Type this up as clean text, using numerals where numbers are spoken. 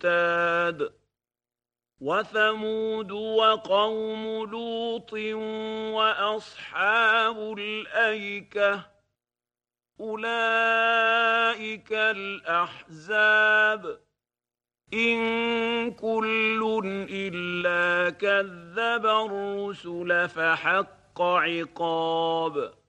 الأوتاد وثمود وقوم لوط وأصحاب الأيكة أولئك الأحزاب إن كل إلا كذب الرسل فحق عقاب